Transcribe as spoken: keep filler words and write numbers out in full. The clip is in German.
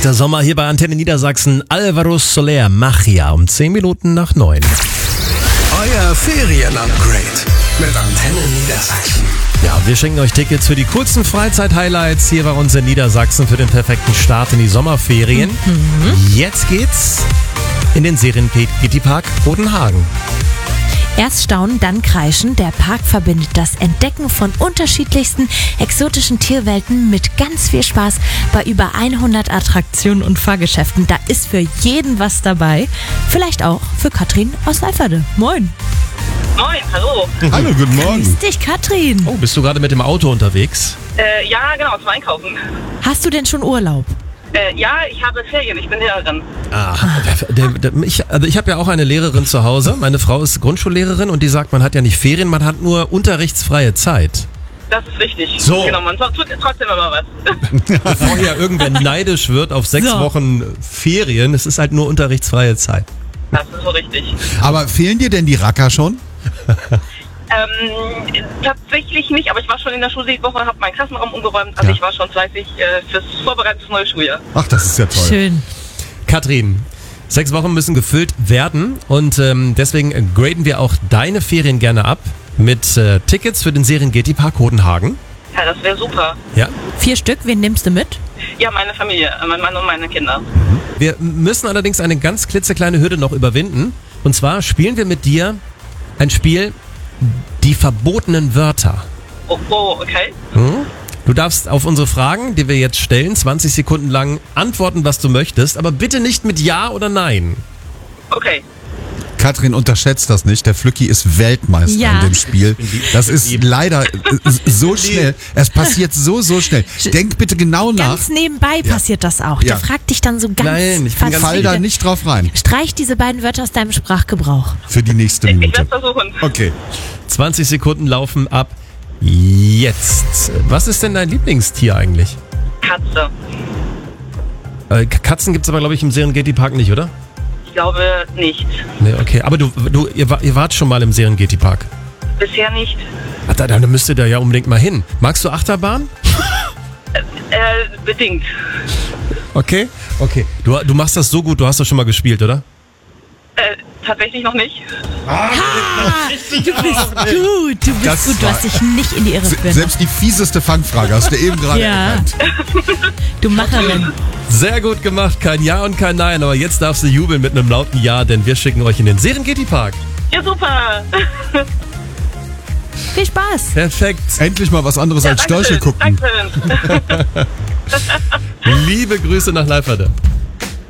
Perfekter Sommer hier bei Antenne Niedersachsen. Alvaro Soler, Magia um zehn Minuten nach neun. Euer Ferien-Upgrade mit Antenne Niedersachsen. Ja, wir schenken euch Tickets für die kurzen Freizeit-Highlights hier bei uns in Niedersachsen für den perfekten Start in die Sommerferien. Mhm. Jetzt geht's in den Serengeti-Park Bodenhagen. Erst staunen, dann kreischen. Der Park verbindet das Entdecken von unterschiedlichsten exotischen Tierwelten mit ganz viel Spaß bei über hundert Attraktionen und Fahrgeschäften. Da ist für jeden was dabei. Vielleicht auch für Katrin aus Leiferde. Moin. Moin, hallo. Hallo, guten Morgen. Grüß dich, Katrin. Oh, bist du gerade mit dem Auto unterwegs? Äh, ja, genau, zum Einkaufen. Hast du denn schon Urlaub? Äh, ja, ich habe Ferien, ich bin Lehrerin. Ah, der, der, der, ich, also ich habe ja auch eine Lehrerin zu Hause. Meine Frau ist Grundschullehrerin und die sagt, man hat ja nicht Ferien, man hat nur unterrichtsfreie Zeit. Das ist richtig. So. Genau, man tut trotzdem immer was. Bevor hier irgendwer neidisch wird auf sechs So. Wochen Ferien, es ist halt nur unterrichtsfreie Zeit. Das ist so richtig. Aber fehlen dir denn die Racker schon? Ähm, tatsächlich nicht, aber ich war schon in der Schule die Woche und habe meinen Klassenraum umgeräumt. Also Ja. ich war schon fleißig äh, fürs Vorbereiten fürs neue Schuljahr. Ach, das ist ja toll. Schön. Katrin, sechs Wochen müssen gefüllt werden und ähm, deswegen graden wir auch deine Ferien gerne ab mit äh, Tickets für den Serengeti-Park Bodenhagen. Ja, das wäre super. Ja. Vier Stück, wen nimmst du mit? Ja, meine Familie, äh, mein Mann und meine Kinder. Wir müssen allerdings eine ganz klitzekleine Hürde noch überwinden. Und zwar spielen wir mit dir ein Spiel, die verbotenen Wörter. Oh, oh okay. Hm? Du darfst auf unsere Fragen, die wir jetzt stellen, zwanzig Sekunden lang antworten, was du möchtest, aber bitte nicht mit Ja oder Nein. Okay. Katrin, unterschätzt das nicht. Der Flücki ist Weltmeister Ja. in dem Spiel. Das ist leider äh, so schnell. Es passiert so, so schnell. Denk bitte genau nach. Ganz nebenbei Ja. passiert das auch. Ja. Der fragt dich dann so ganz Nein, ich bin ganz Fall da nicht drauf rein. Streich diese beiden Wörter aus deinem Sprachgebrauch. Für die nächste Ich Minute. werde versuchen. Okay. zwanzig Sekunden laufen ab jetzt. Was ist denn dein Lieblingstier eigentlich? Katze. Äh, Katzen gibt es aber, glaube ich, im Serengeti-Park nicht, oder? Ich glaube nicht. Nee, okay. Aber du, du ihr, wa- ihr wart schon mal im Serengeti-Park. Bisher nicht. Ach, da, da müsst ihr da ja unbedingt mal hin. Magst du Achterbahn? Äh, bedingt. Okay. Okay. Du, du machst das so gut, du hast das schon mal gespielt, oder? Äh, tatsächlich noch nicht. Du bist gut, du bist Das gut, du war- hast dich nicht in die Irre Se- führen. Selbst die fieseste Fangfrage hast du eben gerade Ja. erkannt. Du Macherin. Sehr gut gemacht. Kein Ja und kein Nein. Aber jetzt darfst du jubeln mit einem lauten Ja, denn wir schicken euch in den Serengeti-Park. Ja, super. Viel Spaß. Perfekt. Endlich mal was anderes Ja, als Störche Dankeschön, gucken. Dankeschön. Liebe Grüße nach Leiferde.